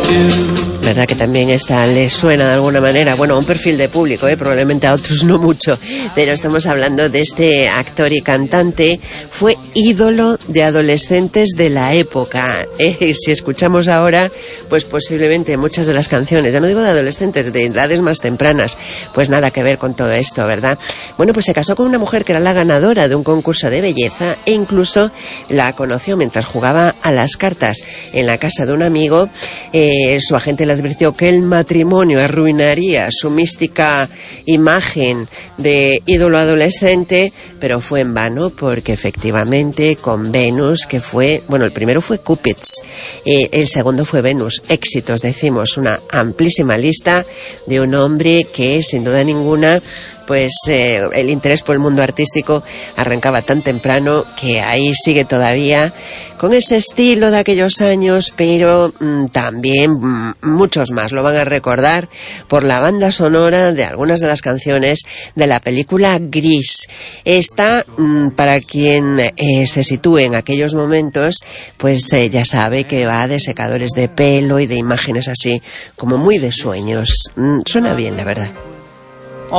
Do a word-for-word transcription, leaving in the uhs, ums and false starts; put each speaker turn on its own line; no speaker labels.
¿Verdad que también esta le suena de alguna manera? Bueno, a un perfil de público, ¿eh? Probablemente a otros no mucho, pero estamos hablando de este actor y cantante. Fue ídolo de adolescentes de la época. Eh, si escuchamos ahora, pues posiblemente muchas de las canciones, ya no digo de adolescentes, de edades más tempranas, pues nada que ver con todo esto, ¿verdad? Bueno, pues se casó con una mujer que era la ganadora de un concurso de belleza e incluso la conoció mientras jugaba a las cartas en la casa de un amigo. Eh, su agente le advirtió que el matrimonio arruinaría su mística imagen de ídolo adolescente, pero fue en vano porque efectivamente con Venus, que fue, bueno, el primero fue Cupid's, eh, el segundo fue Venus, éxitos, decimos, una amplísima lista de un hombre que sin duda ninguna pues eh, el interés por el mundo artístico arrancaba tan temprano que ahí sigue todavía con ese estilo de aquellos años, pero mmm, también mmm, muchos más lo van a recordar por la banda sonora de algunas de las canciones de la película Gris. Esta, mmm, para quien eh, se sitúe en aquellos momentos, pues eh, ya sabe que va de secadores de pelo y de imágenes así como muy de sueños. Mm, suena bien, la verdad.